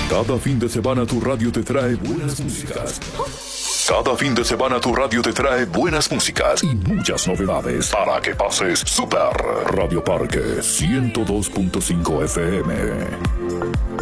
Cada fin de semana tu radio te trae buenas músicas. Cada fin de semana tu radio te trae buenas músicas y muchas novedades para que pases súper. Radio Parque 102.5 FM.